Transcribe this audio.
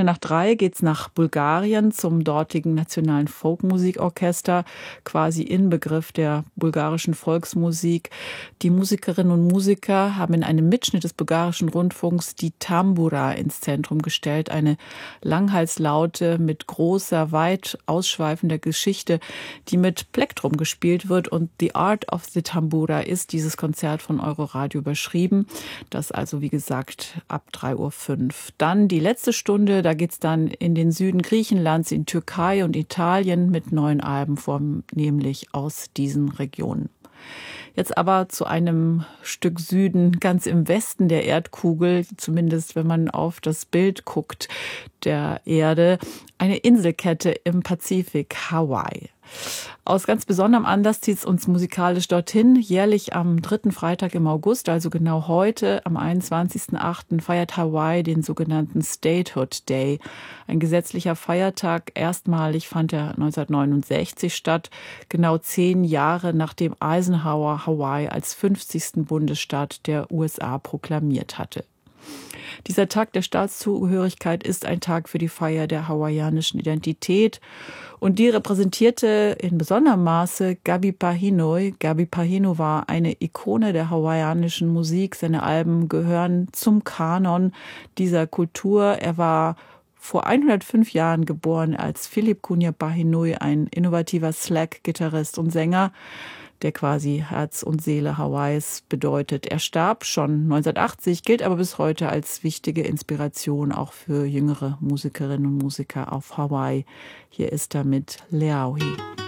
Stunde nach 3 geht's nach Bulgarien zum dortigen Nationalen Folkmusikorchester, quasi Inbegriff der bulgarischen Volksmusik. Die Musikerinnen und Musiker haben in einem Mitschnitt des bulgarischen Rundfunks die Tambura ins Zentrum gestellt, eine Langhalslaute mit großer, weit ausschweifender Geschichte, die mit Plektrum gespielt wird, und The Art of the Tambura ist dieses Konzert von Euroradio überschrieben. Das also, wie gesagt, ab 3:05 Uhr. Dann die letzte Stunde, da geht's dann in den Süden Griechenlands, in Türkei und Italien mit neuen Alben, vornehmlich aus diesen Regionen. Jetzt aber zu einem Stück Süden, ganz im Westen der Erdkugel, zumindest wenn man auf das Bild guckt der Erde, eine Inselkette im Pazifik, Hawaii. Aus ganz besonderem Anlass zieht es uns musikalisch dorthin. Jährlich am 3. Freitag im August, also genau heute, am 21.08. feiert Hawaii den sogenannten Statehood Day. Ein gesetzlicher Feiertag. Erstmalig fand er 1969 statt, genau 10 Jahre nachdem Eisenhower Hawaii als 50. Bundesstaat der USA proklamiert hatte. Dieser Tag der Staatszugehörigkeit ist ein Tag für die Feier der hawaiianischen Identität, und die repräsentierte in besonderem Maße Gabi Pahinoi. Gabi Pahinoi war eine Ikone der hawaiianischen Musik. Seine Alben gehören zum Kanon dieser Kultur. Er war vor 105 Jahren geboren als Philip Cunha Pahinoi, ein innovativer Slack-Gitarrist und Sänger, der quasi Herz und Seele Hawaiis bedeutet. Er starb schon 1980, gilt aber bis heute als wichtige Inspiration auch für jüngere Musikerinnen und Musiker auf Hawaii. Hier ist er mit Leahui.